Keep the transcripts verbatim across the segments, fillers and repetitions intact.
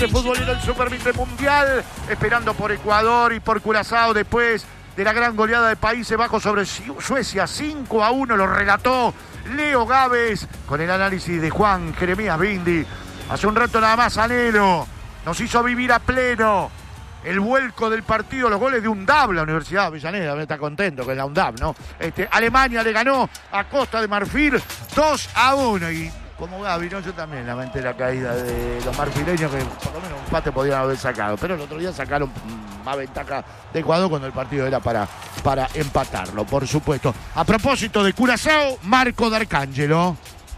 de futbolero el Super Mitre Mundial, esperando por Ecuador y por Curazao después de la gran goleada de Países Bajos sobre Suecia, cinco a uno, lo relató Leo Gávez con el análisis de Juan Jeremías Bindi. Hace un rato nada más Anhelo nos hizo vivir a pleno el vuelco del partido, los goles de UNDAB, la Universidad de Avellaneda, está contento con la UNDAB, ¿no? Este, Alemania le ganó a Costa de Marfil dos a uno y como Gaby, ¿no? Yo también lamenté la caída de los marfileños, que por lo menos un empate podían haber sacado, pero el otro día sacaron más ventaja de Ecuador cuando el partido era para, para empatarlo, por supuesto. A propósito de Curazao, Marco D'Arcangelo.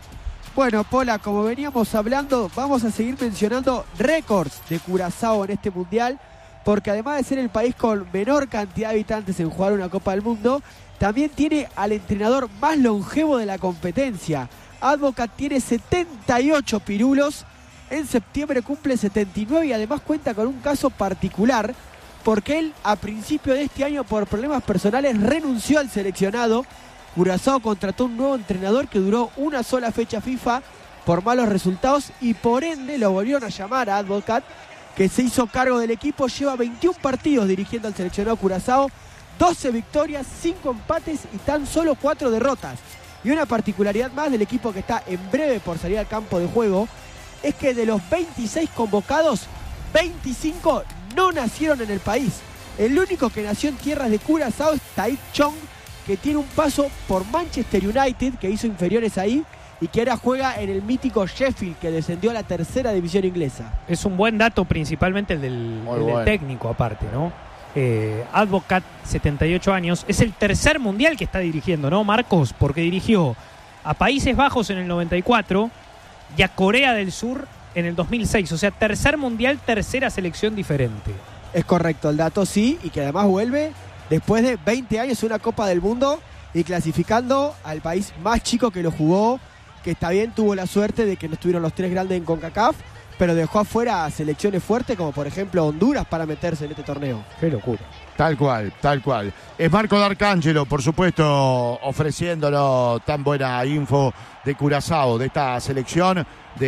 Bueno, Pola, como veníamos hablando, vamos a seguir mencionando récords de Curazao en este Mundial, porque además de ser el país con menor cantidad de habitantes en jugar una Copa del Mundo, también tiene al entrenador más longevo de la competencia. Advocat tiene setenta y ocho pirulos, en septiembre cumple setenta y nueve y además cuenta con un caso particular porque él a principio de este año por problemas personales renunció al seleccionado. Curazao contrató un nuevo entrenador que duró una sola fecha FIFA por malos resultados y por ende lo volvieron a llamar a Advocat, que se hizo cargo del equipo. Lleva veintiún partidos dirigiendo al seleccionado Curazao, doce victorias, cinco empates y tan solo cuatro derrotas. Y una particularidad más del equipo que está en breve por salir al campo de juego es que de los veintiséis convocados, veinticinco no nacieron en el país. El único que nació en tierras de Curazao es Taib Chong, que tiene un paso por Manchester United, que hizo inferiores ahí, y que ahora juega en el mítico Sheffield, que descendió a la tercera división inglesa. Es un buen dato, principalmente el del, el del bueno. técnico aparte, ¿no? Eh, Advocat, setenta y ocho años, es el tercer mundial que está dirigiendo, ¿no, Marcos? Porque dirigió a Países Bajos en el noventa y cuatro y a Corea del Sur en el dos mil seis, o sea, tercer mundial, tercera selección diferente. Es correcto, el dato sí, y que además vuelve después de veinte años una Copa del Mundo y clasificando al país más chico que lo jugó, que está bien, tuvo la suerte de que no estuvieron los tres grandes en CONCACAF, pero dejó afuera selecciones fuertes como por ejemplo Honduras para meterse en este torneo. Qué locura. Tal cual, tal cual. Es Marco D'Arcangelo, por supuesto, ofreciéndolo tan buena info de Curazao, de esta selección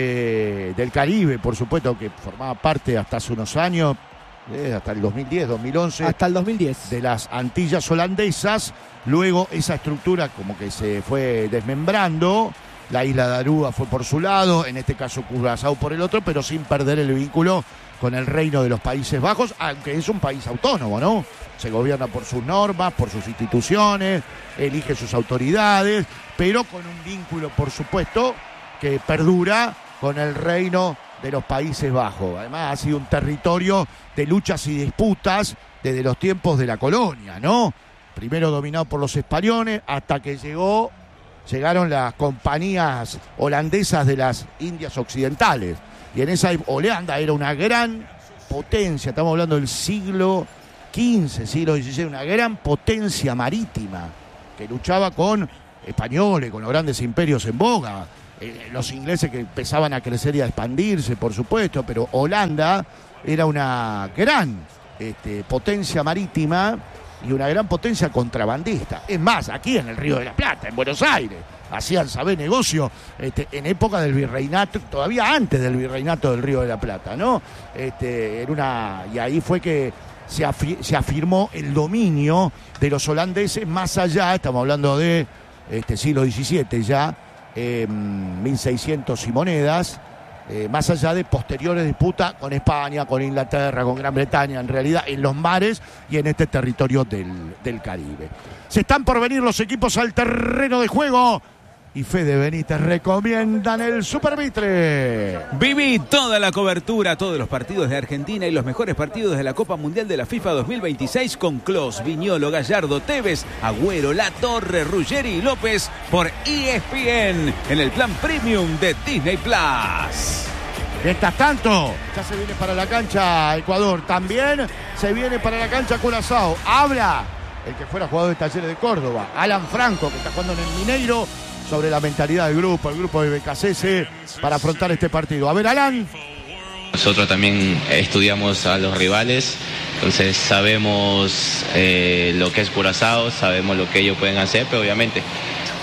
de, del Caribe, por supuesto, que formaba parte hasta hace unos años, eh, hasta el dos mil diez, dos mil once. Hasta el dos mil diez. De las Antillas holandesas. Luego esa estructura como que se fue desmembrando. La isla de Aruba fue por su lado, en este caso Curazao por el otro, pero sin perder el vínculo con el reino de los Países Bajos, aunque es un país autónomo, ¿no? Se gobierna por sus normas, por sus instituciones, elige sus autoridades, pero con un vínculo, por supuesto, que perdura con el reino de los Países Bajos. Además ha sido un territorio de luchas y disputas desde los tiempos de la colonia, ¿no? Primero dominado por los españoles hasta que llegó... Llegaron las compañías holandesas de las Indias Occidentales. Y en esa Holanda era una gran potencia, estamos hablando del siglo quince, siglo dieciséis, una gran potencia marítima que luchaba con españoles, con los grandes imperios en boga. Eh, los ingleses que empezaban a crecer y a expandirse, por supuesto, pero Holanda era una gran este, potencia marítima y una gran potencia contrabandista. Es más, aquí en el Río de la Plata, en Buenos Aires, hacían saber negocio este, en época del virreinato, todavía antes del virreinato del Río de la Plata, ¿no? Este, era una, y ahí fue que se, afi, se afirmó el dominio de los holandeses más allá, estamos hablando de este, siglo diecisiete ya, eh, mil seiscientos y monedas, Eh, más allá de posteriores disputas con España, con Inglaterra, con Gran Bretaña, en realidad en los mares y en este territorio del, del Caribe. Se están por venir los equipos al terreno de juego y Fede Benítez recomiendan el Super Mitre. Viví toda la cobertura, todos los partidos de Argentina y los mejores partidos de la Copa Mundial de la FIFA dos mil veintiséis con Clos, Viñolo, Gallardo, Tevez, Agüero, La Torre, Ruggeri y López por E S P N en el plan premium de Disney Plus. Mientras tanto, ya se viene para la cancha Ecuador, también se viene para la cancha Curazao. Habla el que fuera jugador de Talleres de Córdoba, Alan Franco, que está jugando en el Mineiro, sobre la mentalidad del grupo, el grupo de B K C S para afrontar este partido. A ver, Alan. Nosotros también estudiamos a los rivales, entonces sabemos eh, lo que es Curazao, sabemos lo que ellos pueden hacer, pero obviamente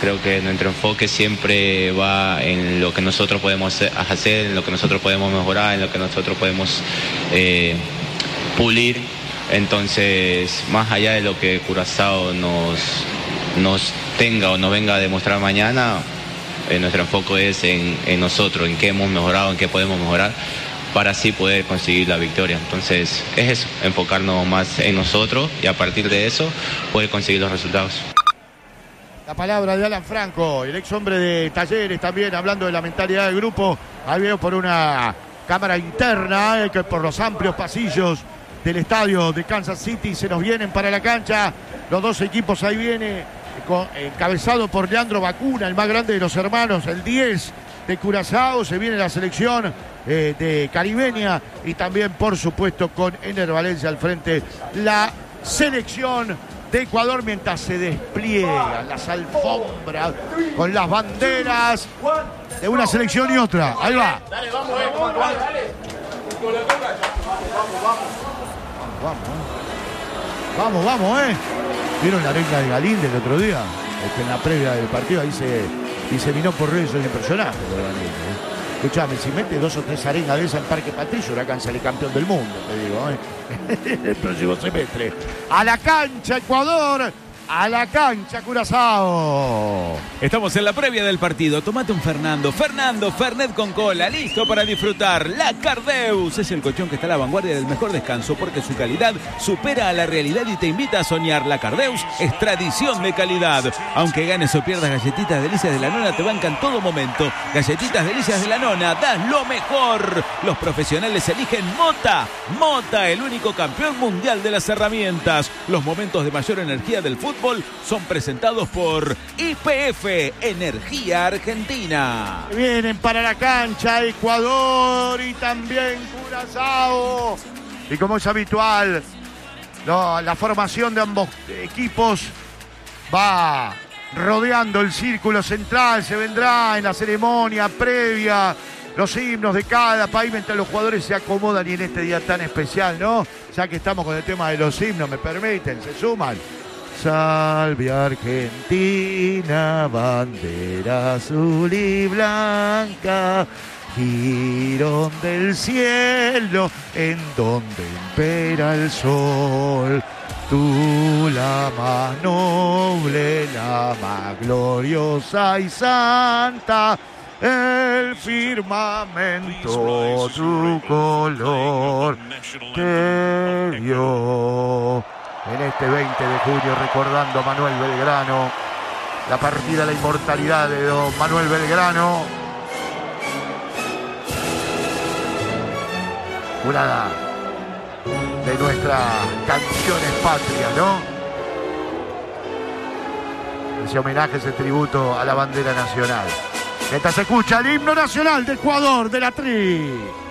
Creo que nuestro enfoque siempre va en lo que nosotros podemos hacer, en lo que nosotros podemos mejorar, en lo que nosotros podemos eh, pulir. Entonces, más allá de lo que Curazao nos, nos tenga o nos venga a demostrar mañana, eh, nuestro enfoque es en, en nosotros, en qué hemos mejorado, en qué podemos mejorar, para así poder conseguir la victoria. Entonces, es eso, enfocarnos más en nosotros y a partir de eso poder conseguir los resultados. La palabra de Alan Franco, el ex hombre de Talleres, también hablando de la mentalidad del grupo. Ahí veo por una cámara interna, eh, que por los amplios pasillos del estadio de Kansas City se nos vienen para la cancha. Los dos equipos ahí viene, con, encabezado por Leandro Bacuna, el más grande de los hermanos, el diez de Curazao. Se viene la selección eh, de Caribeña y también, por supuesto, con Ener Valencia al frente, la selección de Ecuador, mientras se despliegan las alfombras con las banderas de una selección y otra. Ahí va. Dale, vamos, eh, vamos, vamos, dale. Vamos, vamos, vamos, eh. ¿Vieron la arenga de Galíndez el otro día? Es que en la previa del partido ahí se diseminó por redes, es impresionante. Escuchame, si mete dos o tres arengas de esa en Parque Patricio, Huracán sale campeón del mundo, te digo, ¿eh? El próximo semestre. A la cancha, Ecuador. A la cancha, Curazao. Estamos en la previa del partido. Tomate un Fernando. Fernando, Fernet con cola. Listo para disfrutar. La Cardeus es el colchón que está a la vanguardia del mejor descanso porque su calidad supera a la realidad y te invita a soñar. La Cardeus es tradición de calidad. Aunque ganes o pierdas, Galletitas Delicias de la Nona te bancan todo momento. Galletitas Delicias de la Nona, das lo mejor. Los profesionales eligen Mota. Mota, el único campeón mundial de las herramientas. Los momentos de mayor energía del fútbol son presentados por I P F, Energía Argentina. Vienen para la cancha Ecuador y también Curazao. Y como es habitual, no, la formación de ambos equipos va rodeando el círculo central. Se vendrá en la ceremonia previa los himnos de cada país mientras los jugadores se acomodan, y en este día tan especial, ¿no? Ya que estamos con el tema de los himnos, me permiten, se suman. Salve Argentina, bandera azul y blanca, jirón del cielo en donde impera el sol. Tú la más noble, la más gloriosa y santa, el firmamento tu color te dio. En este veinte de junio, recordando a Manuel Belgrano, la partida, la inmortalidad de don Manuel Belgrano. Una de nuestras canciones patrias, ¿no? Ese homenaje, ese tributo a la bandera nacional. Esta se escucha el himno nacional de Ecuador, de la Tri.